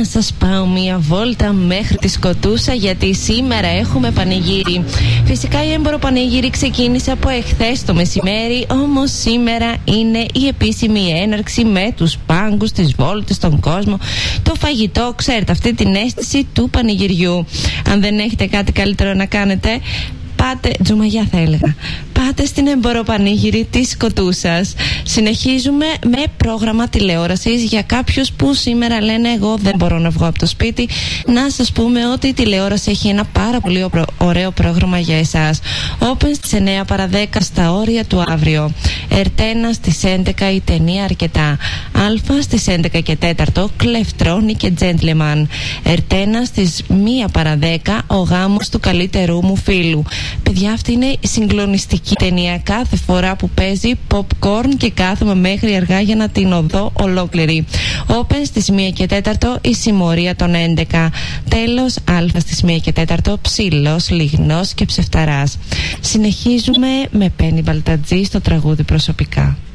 σας πάω μία βόλτα μέχρι τη Σκωτούσα, γιατί σήμερα έχουμε πανηγύρι. Φυσικά η έμπορο πανηγύρι ξεκίνησε από εχθές το μεσημέρι, όμως σήμερα είναι η επίσημη έναρξη με τους πάγκους, τις βόλτες, τον κόσμο, το φαγητό. Ξέρετε, αυτή την αίσθηση του πανηγυριού. Αν δεν έχετε κάτι καλύτερο να κάνετε, πάτε, τζουμαγιά θα έλεγα, πάτε στην εμποροπανήγυρη της Σκωτούσας. Συνεχίζουμε με πρόγραμμα τηλεόρασης για κάποιους που σήμερα λένε εγώ δεν μπορώ να βγω από το σπίτι. Να σας πούμε ότι η τηλεόραση έχει ένα πάρα πολύ ωραίο πρόγραμμα για εσάς. Open στις 9 παρα 10 στα όρια του αύριο. Ερτένα στις 11 η ταινία Αρκετά. Αλφα στις 11 και 4 Κλεφτρόνι και Gentleman. Ερτένα στις 1 παρα 10 ο γάμος του καλύτερού μου φίλου. Παιδιά, αυτή είναι συγκλονιστική ταινία. Κάθε φορά που παίζει popcorn και κάθομαι μέχρι αργά για να την οδώ ολόκληρη. Open στις 1 και 4 η συμμορία των 11. Τέλος, Αλφα στις 1 και 4 Ψήλος, Λιγνός και Ψευταράς. Συνεχίζουμε με Πέννη Μπαλτατζή στο τραγούδι Προσωπικά.